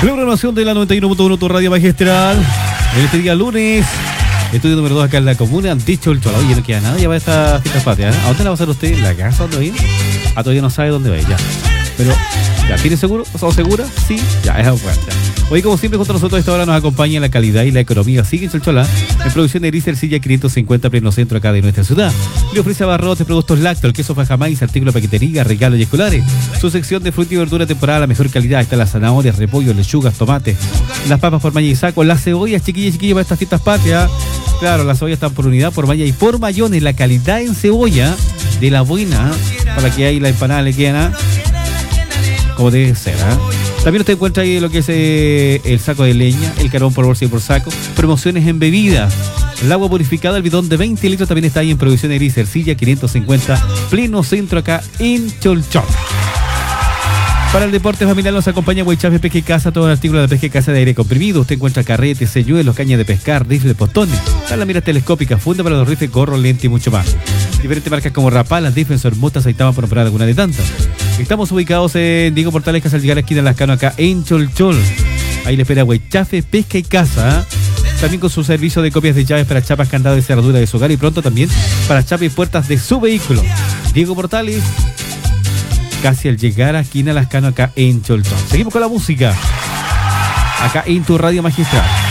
La programación de la 91.1 tu radio magistral. En este día lunes, estudio número 2 acá en la comuna. Han dicho el Chola. Oye, no queda nada, ya va a esta fiesta patria. ¿A dónde la va a hacer usted? ¿En la casa? ¿Dónde va a ir? Ah, todavía no sabe dónde va a ir, ya. Pero, ¿ya tiene seguro? ¿O segura? Sí, ya, es bueno. Hoy, como siempre, junto a nosotros a esta hora nos acompaña la calidad y la economía. Sigue en Cholchola, en producción de Grisel Silla 550, pleno centro acá de nuestra ciudad. Le ofrece abarrotes, productos lácteos, el queso Fajamais, artículos de paquetería, regalos y escolares. Su sección de fruta y verdura temporada, la mejor calidad. Están las zanahorias, repollo, lechugas, tomates, las papas por malla y saco, las cebollas, chiquillas, para estas fiestas patrias. Claro, las cebollas están por unidad, por malla y por mayones. La calidad en cebolla de la buena, para que ahí la empanada le queden como debe ser, También usted encuentra ahí lo que es el saco de leña, el carbón por bolsa y por saco, promociones en bebidas, el agua purificada, el bidón de 20 litros también está ahí en producción de Gris, Ercilla 550, pleno centro acá en Cholchón. Para el deporte familiar nos acompaña Huaychafe Pesca y Casa, todo el artículo de pesca y caza de aire comprimido. Usted encuentra carretes, selluelos, cañas de pescar, rifles, postones, la mira telescópica, funda para los rifles, gorro, lente y mucho más. Diferentes marcas como Rapalas, Defensor, Motas, Saitama, por nombrar alguna de tantas. Estamos ubicados en Diego Portales, Casa al llegar a la esquina de Lascano, acá en Cholchol. Ahí le espera Huaychafe Pesca y Casa. También con su servicio de copias de llaves para chapas, candados y cerradura de su hogar, y pronto también para chapas y puertas de su vehículo. Diego Portales, casi al llegar a esquina Lascano, acá en Cholchol. Seguimos con la música acá en tu radio magistral.